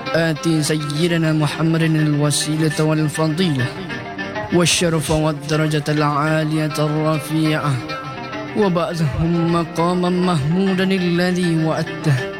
آتي سيدنا محمد الوسيلة والفضيلة والشرف والدرجة العالية الرفيعة وبعثهم مقاما محمودا الذي وعدته